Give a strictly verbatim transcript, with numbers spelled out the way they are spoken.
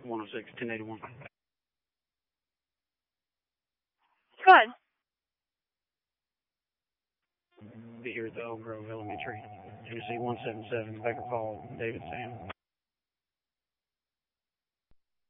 one oh six, ten eighty-one. Good. Be here at the Oak Grove Elementary. Tennessee one seven seven, Baker Hall, David Sam.